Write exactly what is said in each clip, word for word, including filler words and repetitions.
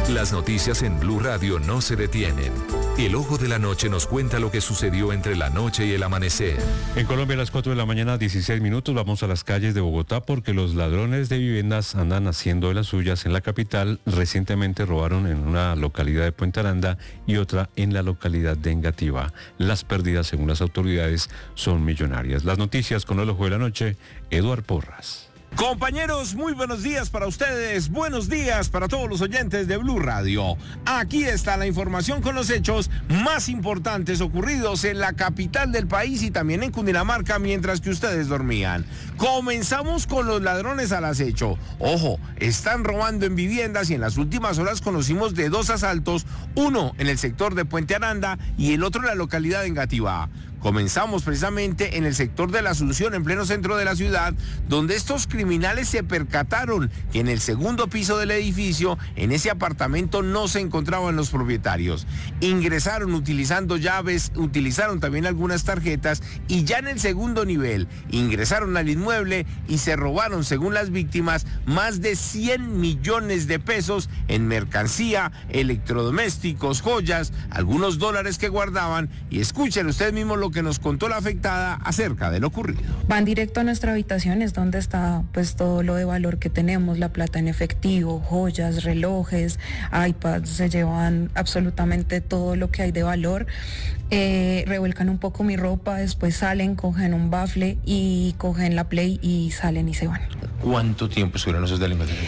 Las noticias en Blue Radio no se detienen. El Ojo de la Noche nos cuenta lo que sucedió entre la noche y el amanecer. En Colombia a las cuatro de la mañana, dieciséis minutos, vamos a las calles de Bogotá porque los ladrones de viviendas andan haciendo de las suyas en la capital. Recientemente robaron en una localidad de Puente Aranda y otra en la localidad de Engativá. Las pérdidas, según las autoridades, son millonarias. Las noticias con el Ojo de la Noche, Eduard Porras. Compañeros, muy buenos días para ustedes, buenos días para todos los oyentes de Blue Radio. Aquí está la información con los hechos más importantes ocurridos en la capital del país y también en Cundinamarca mientras que ustedes dormían. Comenzamos con los ladrones al acecho. Ojo, están robando en viviendas y en las últimas horas conocimos de dos asaltos, uno en el sector de Puente Aranda y el otro en la localidad de Engativá. Comenzamos precisamente en el sector de la Asunción, en pleno centro de la ciudad, donde estos criminales se percataron que en el segundo piso del edificio, en ese apartamento, no se encontraban los propietarios. Ingresaron utilizando llaves, utilizaron también algunas tarjetas y ya en el segundo nivel ingresaron al inmueble y se robaron, según las víctimas, más de cien millones de pesos en mercancía, electrodomésticos, joyas, algunos dólares que guardaban. Y escuchen usted mismo lo que nos contó la afectada acerca de lo ocurrido. Van directo a nuestra habitación, es donde está pues todo lo de valor que tenemos, la plata en efectivo, joyas, relojes, iPads, se llevan absolutamente todo lo que hay de valor, eh, revuelcan un poco mi ropa, después salen, cogen un bafle y cogen la Play y salen y se van. ¿Cuánto tiempo estuvieron esos delincuentes?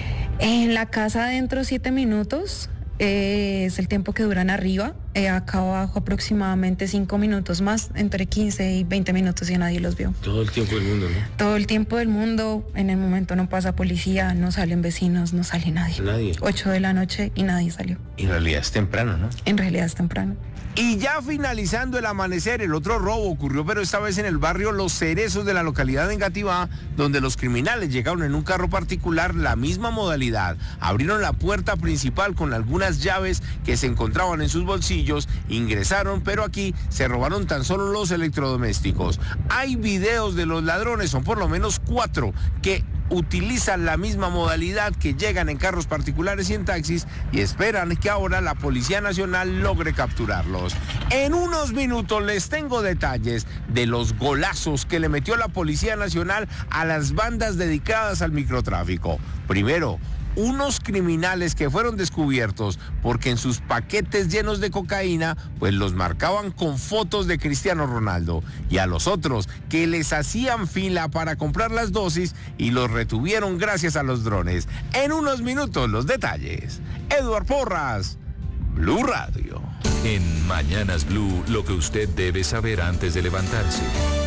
En la casa adentro siete minutos. Eh, es el tiempo que duran arriba, eh, acá abajo aproximadamente cinco minutos más, entre quince y veinte minutos y nadie los vio. Todo el tiempo del mundo, ¿no? Todo el tiempo del mundo, en el momento no pasa policía, no salen vecinos, no sale nadie. Nadie. ocho de la noche y nadie salió. Y en realidad es temprano, ¿no? En realidad es temprano. Y ya finalizando el amanecer, el otro robo ocurrió, pero esta vez en el barrio Los Cerezos de la localidad de Engativá, donde los criminales llegaron en un carro particular, la misma modalidad. Abrieron la puerta principal con algunas llaves que se encontraban en sus bolsillos, ingresaron, pero aquí se robaron tan solo los electrodomésticos. Hay videos de los ladrones, son por lo menos cuatro, que utilizan la misma modalidad, que llegan en carros particulares y en taxis y esperan que ahora la Policía Nacional logre capturarlos. En unos minutos les tengo detalles de los golazos que le metió la Policía Nacional a las bandas dedicadas al microtráfico. Primero, unos criminales que fueron descubiertos porque en sus paquetes llenos de cocaína, pues los marcaban con fotos de Cristiano Ronaldo, y a los otros que les hacían fila para comprar las dosis y los retuvieron gracias a los drones. En unos minutos los detalles. Eduard Porras, Blue Radio. En Mañanas Blue, lo que usted debe saber antes de levantarse.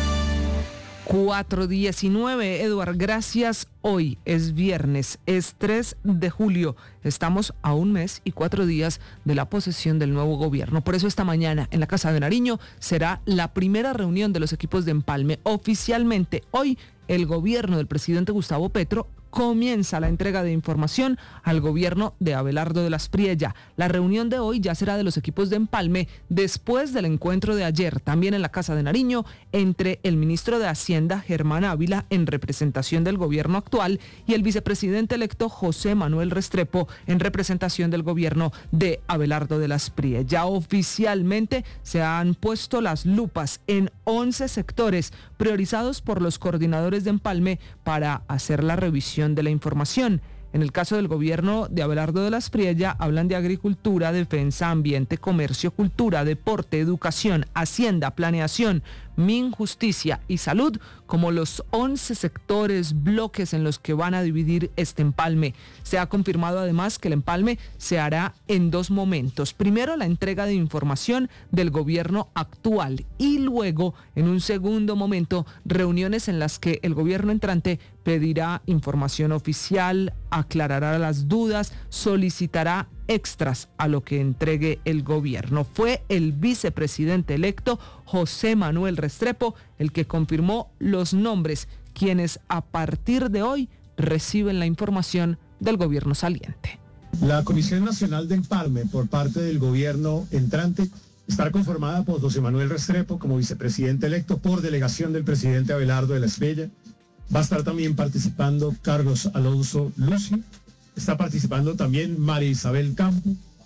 cuatro diecinueve, Eduard, gracias. Hoy es viernes, es tres de julio. Estamos a un mes y cuatro días de la posesión del nuevo gobierno. Por eso esta mañana en la Casa de Nariño será la primera reunión de los equipos de empalme. Oficialmente hoy el gobierno del presidente Gustavo Petro comienza la entrega de información al gobierno de Abelardo de las Priella. La reunión de hoy ya será de los equipos de empalme después del encuentro de ayer, también en la Casa de Nariño, entre el ministro de Hacienda, Germán Ávila, en representación del gobierno actual, y el vicepresidente electo, José Manuel Restrepo, en representación del gobierno de Abelardo de las Priella. Ya oficialmente se han puesto las lupas en once sectores priorizados por los coordinadores de empalme para hacer la revisión de la información. En el caso del gobierno de Abelardo de las Priella, hablan de agricultura, defensa, ambiente, comercio, cultura, deporte, educación, hacienda, planeación, Min, justicia y salud, como los once sectores, bloques en los que van a dividir este empalme. Se ha confirmado además que el empalme se hará en dos momentos. Primero, la entrega de información del gobierno actual y luego, en un segundo momento, reuniones en las que el gobierno entrante pedirá información oficial, aclarará las dudas, solicitará extras a lo que entregue el gobierno. Fue el vicepresidente electo José Manuel Restrepo el que confirmó los nombres, quienes a partir de hoy reciben la información del gobierno saliente. La Comisión Nacional de Empalme por parte del gobierno entrante estará conformada por José Manuel Restrepo como vicepresidente electo por delegación del presidente Abelardo de las Priella. Va a estar también participando Carlos Alonso Lucio, está participando también María Isabel Campo,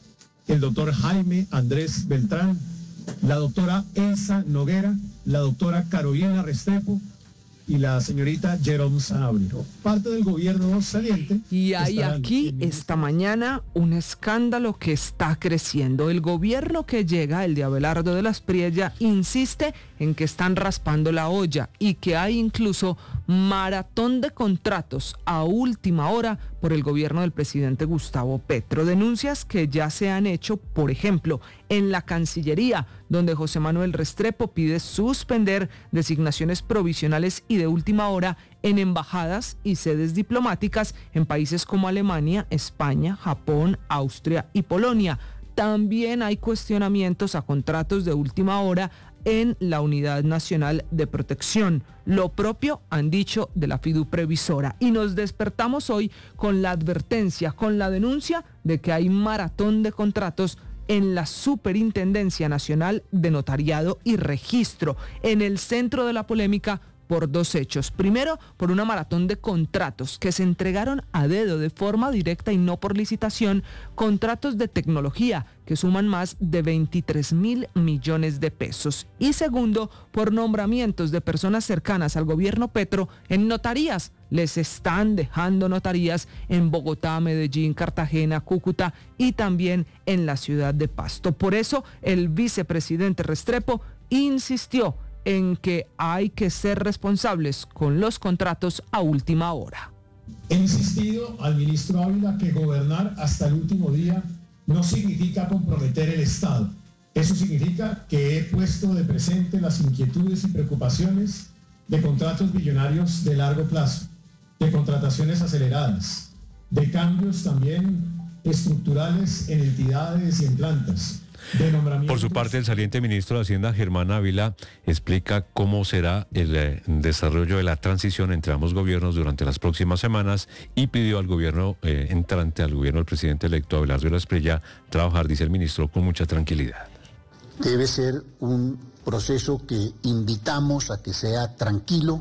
el doctor Jaime Andrés Beltrán, la doctora Elsa Noguera, la doctora Carolina Restrepo y la señorita Jerome Sanabria. Parte del gobierno saliente. Y hay aquí esta mañana un escándalo que está creciendo. El gobierno que llega, el de Abelardo de las Priella, insiste en que están raspando la olla y que hay incluso maratón de contratos a última hora por el gobierno del presidente Gustavo Petro. Denuncias que ya se han hecho, por ejemplo, en la Cancillería, donde José Manuel Restrepo pide suspender designaciones provisionales y de última hora en embajadas y sedes diplomáticas en países como Alemania, España, Japón, Austria y Polonia. También hay cuestionamientos a contratos de última hora en la Unidad Nacional de Protección. Lo propio han dicho de la Fiduprevisora. Y nos despertamos hoy con la advertencia, con la denuncia de que hay maratón de contratos en la Superintendencia Nacional de Notariado y Registro, en el centro de la polémica por dos hechos. Primero, por una maratón de contratos que se entregaron a dedo de forma directa y no por licitación, contratos de tecnología que suman más de veintitrés mil millones de pesos. Y segundo, por nombramientos de personas cercanas al gobierno Petro en notarías. Les están dejando notarías en Bogotá, Medellín, Cartagena, Cúcuta y también en la ciudad de Pasto. Por eso, el vicepresidente Restrepo insistió en que hay que ser responsables con los contratos a última hora. He insistido al ministro Ávila que gobernar hasta el último día no significa comprometer el Estado. Eso significa que he puesto de presente las inquietudes y preocupaciones de contratos millonarios de largo plazo, de contrataciones aceleradas, de cambios también estructurales en entidades y en plantas. Por su parte, el saliente ministro de Hacienda, Germán Ávila, explica cómo será el eh, desarrollo de la transición entre ambos gobiernos durante las próximas semanas y pidió al gobierno eh, entrante, al gobierno del presidente electo Abelardo de las Priella, trabajar, dice el ministro, con mucha tranquilidad. Debe ser un proceso que invitamos a que sea tranquilo,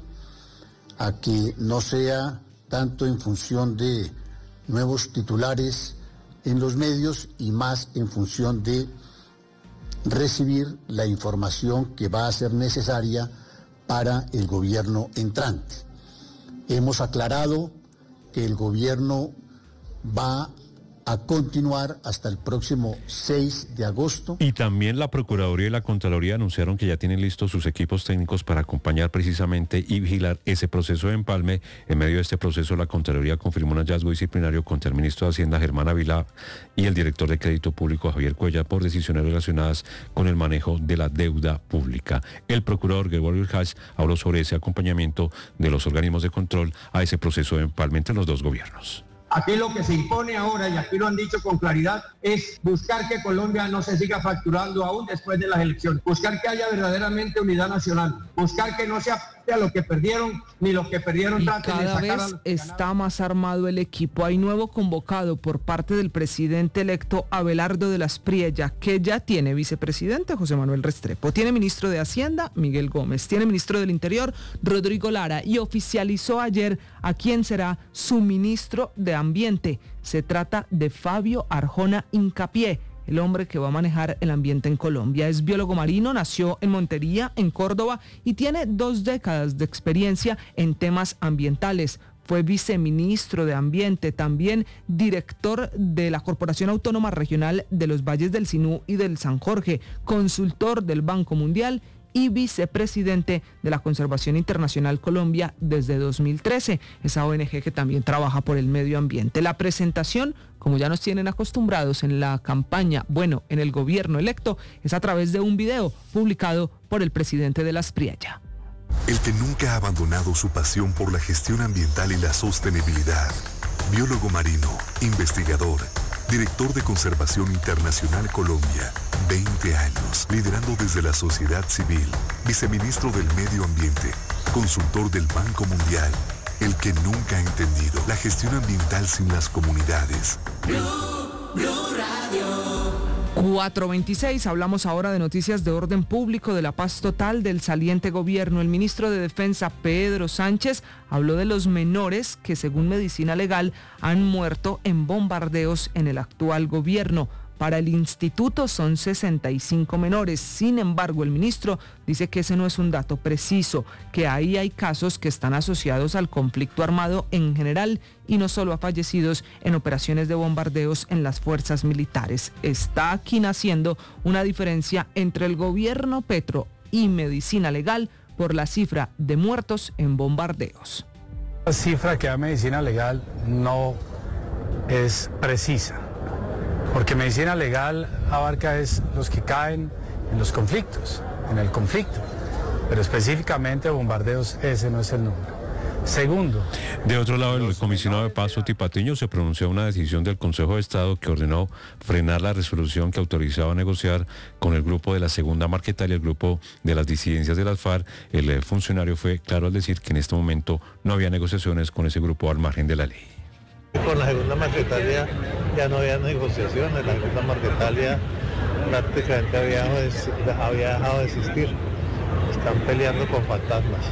a que no sea tanto en función de nuevos titulares en los medios y más en función de recibir la información que va a ser necesaria para el gobierno entrante. Hemos aclarado que el gobierno va a continuar hasta el próximo seis de agosto. Y también la Procuraduría y la Contraloría anunciaron que ya tienen listos sus equipos técnicos para acompañar precisamente y vigilar ese proceso de empalme. En medio de este proceso, la Contraloría confirmó un hallazgo disciplinario contra el ministro de Hacienda, Germán Ávila, y el director de Crédito Público, Javier Cuellar, por decisiones relacionadas con el manejo de la deuda pública. El procurador Gregorio Urjas habló sobre ese acompañamiento de los organismos de control a ese proceso de empalme entre los dos gobiernos. Aquí lo que se impone ahora, y aquí lo han dicho con claridad, es buscar que Colombia no se siga fracturando aún después de las elecciones, buscar que haya verdaderamente unidad nacional, buscar que no se afecte a lo que perdieron, ni los que perdieron y traten de cada sacar vez a los que está ganaron. más armado el equipo. Hay nuevo convocado por parte del presidente electo Abelardo de las Priella, que ya tiene vicepresidente José Manuel Restrepo, tiene ministro de Hacienda Miguel Gómez, tiene ministro del Interior Rodrigo Lara y oficializó ayer a quién será su ministro de Ambiente. Se trata de Fabio Arjona Hincapié, el hombre que va a manejar el ambiente en Colombia. Es biólogo marino, nació en Montería, en Córdoba, y tiene dos décadas de experiencia en temas ambientales. Fue viceministro de Ambiente, también director de la Corporación Autónoma Regional de los Valles del Sinú y del San Jorge, consultor del Banco Mundial y vicepresidente de la Conservación Internacional Colombia desde dos mil trece, esa O N G que también trabaja por el medio ambiente. La presentación, como ya nos tienen acostumbrados en la campaña, bueno, en el gobierno electo, es a través de un video publicado por el presidente de las Priella. El que nunca ha abandonado su pasión por la gestión ambiental y la sostenibilidad. Biólogo marino, investigador, director de Conservación Internacional Colombia, veinte años, liderando desde la sociedad civil, viceministro del Medio Ambiente, consultor del Banco Mundial, el que nunca ha entendido la gestión ambiental sin las comunidades. Blue, Blue Radio. cuatro veintiséis, hablamos ahora de noticias de orden público, de la paz total del saliente gobierno. El ministro de Defensa, Pedro Sánchez, habló de los menores que, según Medicina Legal, han muerto en bombardeos en el actual gobierno. Para el instituto son sesenta y cinco menores. Sin embargo, el ministro dice que ese no es un dato preciso, que ahí hay casos que están asociados al conflicto armado en general y no solo a fallecidos en operaciones de bombardeos en las fuerzas militares. Está aquí naciendo una diferencia entre el gobierno Petro y Medicina Legal por la cifra de muertos en bombardeos. La cifra que da Medicina Legal no es precisa, porque Medicina Legal abarca es los que caen en los conflictos, en el conflicto, pero específicamente bombardeos ese no es el número. Segundo. De otro lado, el comisionado de paz, Oti Patiño, se pronunció una decisión del Consejo de Estado que ordenó frenar la resolución que autorizaba a negociar con el grupo de la Segunda Marquetalia, el grupo de las disidencias de las FARC. El funcionario fue claro al decir que en este momento no había negociaciones con ese grupo al margen de la ley. Con la Segunda Marquetalia ya no había negociaciones, la Segunda Marquetalia prácticamente había dejado de, había dejado de existir. Están peleando con fantasmas.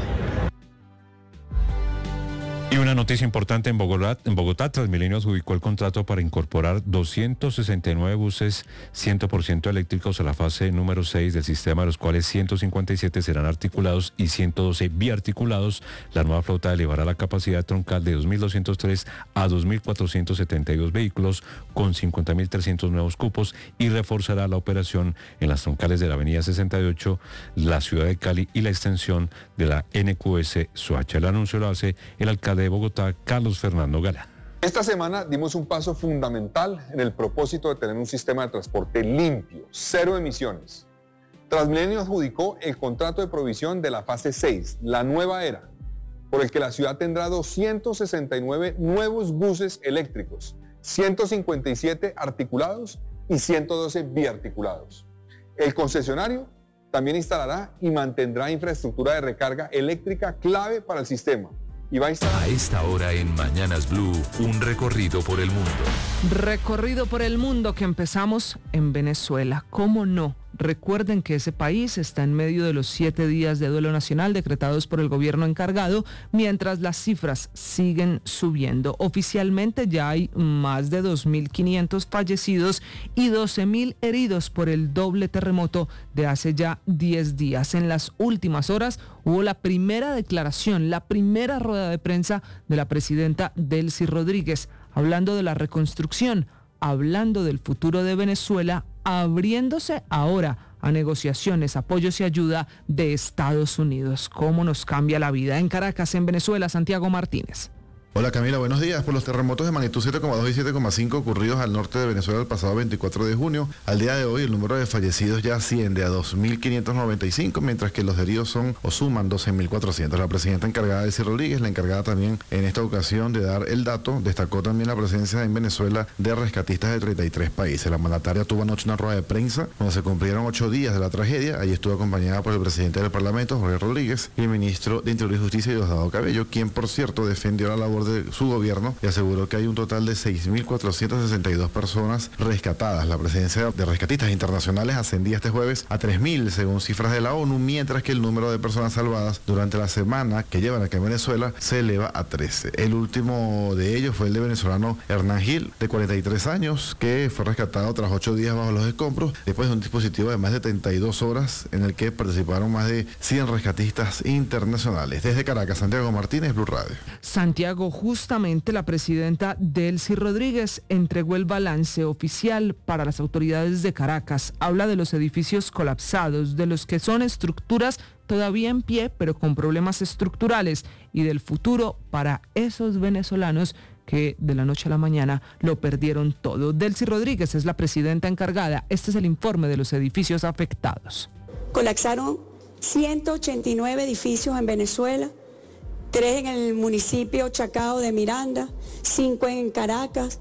Y una noticia importante en Bogotá, en Bogotá, Transmilenio adjudicó el contrato para incorporar doscientos sesenta y nueve buses cien por ciento eléctricos a la fase número seis del sistema, de los cuales ciento cincuenta y siete serán articulados y ciento doce biarticulados. La nueva flota elevará la capacidad troncal de dos mil doscientos tres a dos mil cuatrocientos setenta y dos vehículos con cincuenta mil trescientos nuevos cupos y reforzará la operación en las troncales de la avenida sesenta y ocho, la ciudad de Cali y la extensión de la N Q S Soacha. El anuncio lo hace el alcalde de Bogotá, Carlos Fernando Galán. Esta semana dimos un paso fundamental en el propósito de tener un sistema de transporte limpio, cero emisiones. Transmilenio adjudicó el contrato de provisión de la fase seis, la nueva era, por el que la ciudad tendrá doscientos sesenta y nueve nuevos buses eléctricos, ciento cincuenta y siete articulados y ciento doce biarticulados. El concesionario también instalará y mantendrá infraestructura de recarga eléctrica clave para el sistema. Y va a, estar... a esta hora en Mañanas Blue, un recorrido por el mundo. Recorrido por el mundo que empezamos en Venezuela. ¿Cómo no? Recuerden que ese país está en medio de los siete días de duelo nacional decretados por el gobierno encargado, mientras las cifras siguen subiendo. Oficialmente ya hay más de dos mil quinientos fallecidos y doce mil heridos por el doble terremoto de hace ya diez días. En las últimas horas hubo la primera declaración, la primera rueda de prensa de la presidenta Delcy Rodríguez, hablando de la reconstrucción, hablando del futuro de Venezuela, abriéndose ahora a negociaciones, apoyos y ayuda de Estados Unidos. ¿Cómo nos cambia la vida? En Caracas, en Venezuela, Santiago Martínez. Hola Camila, buenos días. Por los terremotos de magnitud siete coma dos y siete coma cinco ocurridos al norte de Venezuela el pasado veinticuatro de junio, al día de hoy el número de fallecidos ya asciende a dos mil quinientos noventa y cinco, mientras que los heridos son o suman doce mil cuatrocientos. La presidenta encargada, Delcy Rodríguez, la encargada también en esta ocasión de dar el dato, destacó también la presencia en Venezuela de rescatistas de treinta y tres países. La mandataria tuvo anoche una rueda de prensa donde se cumplieron ocho días de la tragedia. Allí estuvo acompañada por el presidente del Parlamento, Jorge Rodríguez, y el ministro de Interior y Justicia, Diosdado Cabello, quien por cierto defendió la labor de su gobierno y aseguró que hay un total de seis mil cuatrocientas sesenta y dos personas rescatadas. La presencia de rescatistas internacionales ascendía este jueves a tres mil, según cifras de la ONU, mientras que el número de personas salvadas durante la semana que llevan aquí en Venezuela se eleva a trece. El último de ellos fue el de venezolano Hernán Gil, de cuarenta y tres años, que fue rescatado tras ocho días bajo los escombros, después de un dispositivo de más de treinta y dos horas en el que participaron más de cien rescatistas internacionales. Desde Caracas, Santiago Martínez, Blue Radio. Santiago, justamente la presidenta Delcy Rodríguez entregó el balance oficial para las autoridades de Caracas. Habla de los edificios colapsados, de los que son estructuras todavía en pie, pero con problemas estructurales, y del futuro para esos venezolanos que de la noche a la mañana lo perdieron todo. Delcy Rodríguez es la presidenta encargada. Este es el informe de los edificios afectados. Colapsaron ciento ochenta y nueve edificios en Venezuela, tres en el municipio Chacao de Miranda, cinco en Caracas,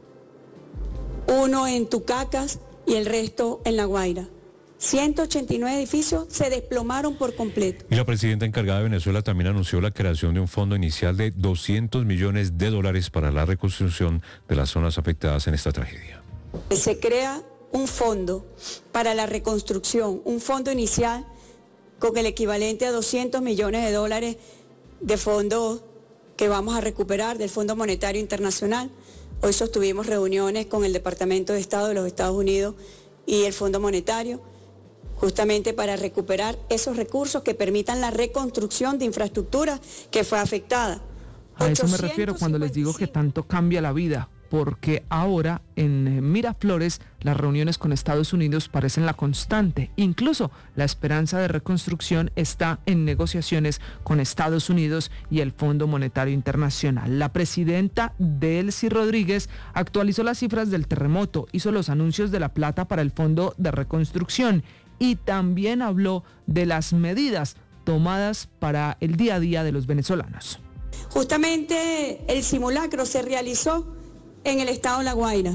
uno en Tucacas y el resto en La Guaira. ciento ochenta y nueve edificios se desplomaron por completo. Y la presidenta encargada de Venezuela también anunció la creación de un fondo inicial de doscientos millones de dólares para la reconstrucción de las zonas afectadas en esta tragedia. Se crea un fondo para la reconstrucción, un fondo inicial con el equivalente a doscientos millones de dólares de fondos que vamos a recuperar del Fondo Monetario Internacional. Hoy sostuvimos reuniones con el Departamento de Estado de los Estados Unidos y el Fondo Monetario, justamente para recuperar esos recursos que permitan la reconstrucción de infraestructura que fue afectada. A eso me refiero cuando les digo que tanto cambia la vida, porque ahora en Miraflores las reuniones con Estados Unidos parecen la constante. Incluso la esperanza de reconstrucción está en negociaciones con Estados Unidos y el Fondo Monetario Internacional. La presidenta Delcy Rodríguez actualizó las cifras del terremoto, hizo los anuncios de la plata para el Fondo de Reconstrucción y también habló de las medidas tomadas para el día a día de los venezolanos. Justamente el simulacro se realizó en el estado de La Guaira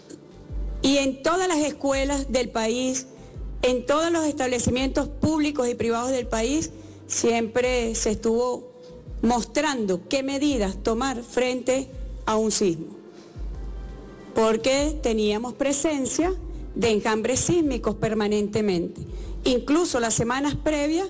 y en todas las escuelas del país, en todos los establecimientos públicos y privados del país, siempre se estuvo mostrando qué medidas tomar frente a un sismo, porque teníamos presencia de enjambres sísmicos permanentemente. Incluso las semanas previas,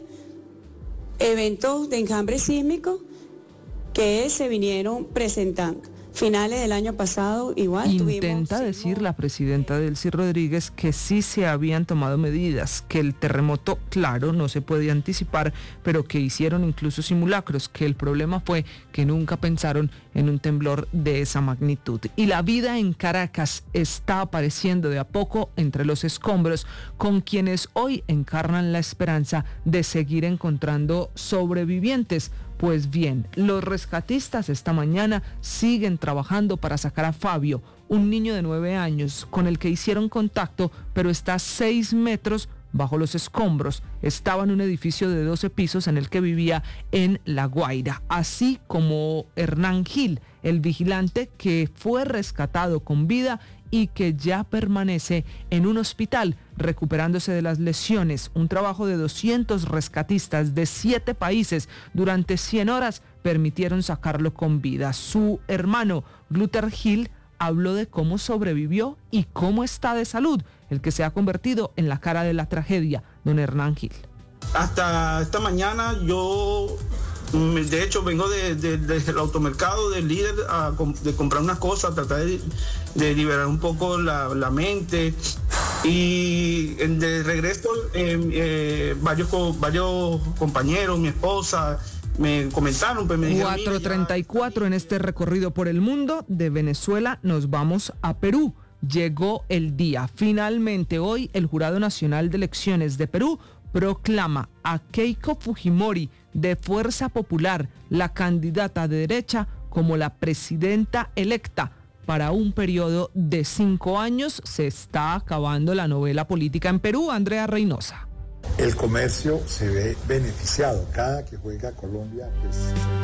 eventos de enjambres sísmicos que se vinieron presentando. Finales del año pasado igual intenta tuvimos... decir la presidenta Delcy Rodríguez que sí se habían tomado medidas, que el terremoto, claro, no se podía anticipar, pero que hicieron incluso simulacros, que el problema fue que nunca pensaron en un temblor de esa magnitud. Y la vida en Caracas está apareciendo de a poco entre los escombros, con quienes hoy encarnan la esperanza de seguir encontrando sobrevivientes. Pues bien, los rescatistas esta mañana siguen trabajando para sacar a Fabio, un niño de nueve años con el que hicieron contacto, pero está a seis metros bajo los escombros. Estaba en un edificio de doce pisos en el que vivía en La Guaira, así como Hernán Gil, el vigilante que fue rescatado con vida y que ya permanece en un hospital recuperándose de las lesiones. Un trabajo de doscientos rescatistas de siete países durante cien horas permitieron sacarlo con vida. Su hermano, Luther Gil, habló de cómo sobrevivió y cómo está de salud, el que se ha convertido en la cara de la tragedia, don Hernán Gil. Hasta esta mañana yo, de hecho, vengo de, de, desde el automercado del líder a, de comprar unas cosas, a tratar de, de liberar un poco la, la mente. Y de regreso, eh, eh, varios, varios compañeros, mi esposa, me comentaron, pues me dijeron... cuatro treinta y cuatro en este recorrido por el mundo. De Venezuela nos vamos a Perú. Llegó el día. Finalmente hoy el Jurado Nacional de Elecciones de Perú proclama a Keiko Fujimori de Fuerza Popular, la candidata de derecha, como la presidenta electa para un periodo de cinco años. Se está acabando la novela política en Perú. Andrea Reynosa. El comercio se ve beneficiado cada que juega Colombia. Pues...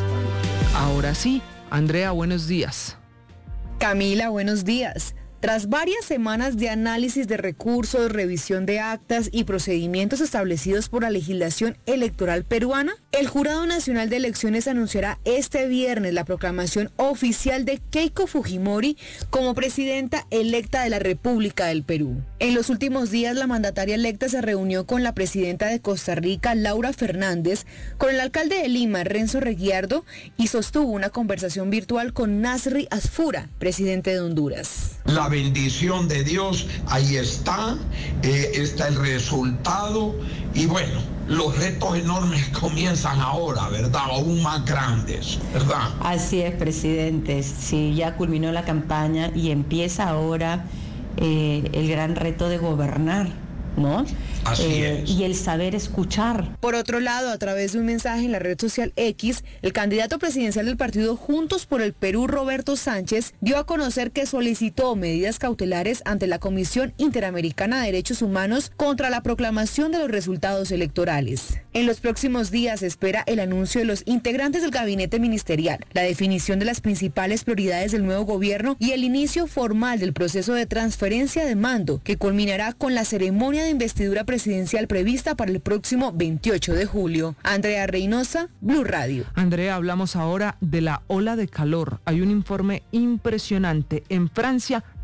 Ahora sí, Andrea, buenos días. Camila, buenos días. Tras varias semanas de análisis de recursos, revisión de actas y procedimientos establecidos por la legislación electoral peruana, el Jurado Nacional de Elecciones anunciará este viernes la proclamación oficial de Keiko Fujimori como presidenta electa de la República del Perú. En los últimos días, la mandataria electa se reunió con la presidenta de Costa Rica, Laura Fernández, con el alcalde de Lima, Renzo Reguiardo, y sostuvo una conversación virtual con Nasri Asfura, presidente de Honduras. La bendición de Dios, ahí está, eh, está el resultado y bueno, los retos enormes comienzan ahora, ¿verdad? Aún más grandes, ¿verdad? Así es, presidente. Sí, ya culminó la campaña y empieza ahora eh, el gran reto de gobernar, ¿no? Así eh, es. Y el saber escuchar. Por otro lado, a través de un mensaje en la red social X, el candidato presidencial del partido Juntos por el Perú, Roberto Sánchez, dio a conocer que solicitó medidas cautelares ante la Comisión Interamericana de Derechos Humanos contra la proclamación de los resultados electorales. En los próximos días se espera el anuncio de los integrantes del gabinete ministerial, la definición de las principales prioridades del nuevo gobierno y el inicio formal del proceso de transferencia de mando, que culminará con la ceremonia de investidura presidencial prevista para el próximo veintiocho de julio. Andrea Reynosa, Blue Radio. Andrea, hablamos ahora de la ola de calor. Hay un informe impresionante. En Francia,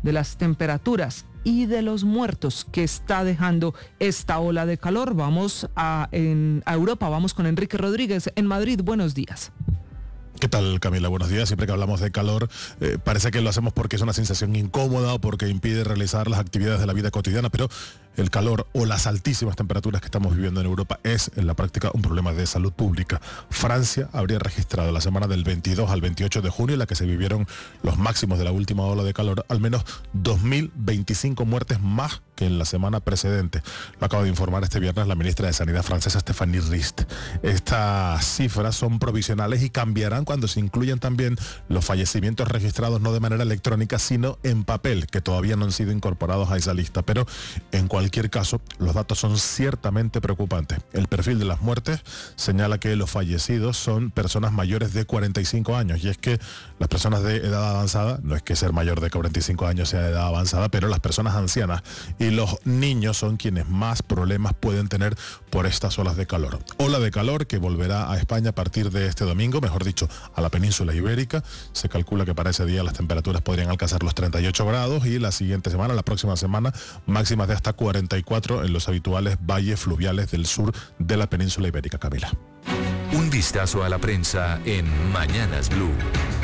de las temperaturas y de los muertos que está dejando esta ola de calor. Vamos a, en, a Europa, vamos con Enrique Rodríguez en Madrid. Buenos días. ¿Qué tal, Camila? Buenos días. Siempre que hablamos de calor, eh, parece que lo hacemos porque es una sensación incómoda o porque impide realizar las actividades de la vida cotidiana, pero el calor o las altísimas temperaturas que estamos viviendo en Europa es en la práctica un problema de salud pública. Francia habría registrado la semana del veintidós al veintiocho de junio, en la que se vivieron los máximos de la última ola de calor, al menos dos mil veinticinco muertes más que en la semana precedente. Lo acaba de informar este viernes la ministra de Sanidad francesa, Stéphanie Rist. Estas cifras son provisionales y cambiarán cuando se incluyan también los fallecimientos registrados no de manera electrónica, sino en papel, que todavía no han sido incorporados a esa lista. Pero en cualquier En cualquier caso, los datos son ciertamente preocupantes. El perfil de las muertes señala que los fallecidos son personas mayores de cuarenta y cinco años, y es que las personas de edad avanzada, no es que ser mayor de cuarenta y cinco años sea de edad avanzada, pero las personas ancianas y los niños son quienes más problemas pueden tener por estas olas de calor. Ola de calor que volverá a España a partir de este domingo, mejor dicho, a la península ibérica. Se calcula que para ese día las temperaturas podrían alcanzar los treinta y ocho grados y la siguiente semana, la próxima semana, máximas de hasta cuarenta y cuatro en los habituales valles fluviales del sur de la península ibérica. Camila. Un vistazo a la prensa en Mañanas Blue.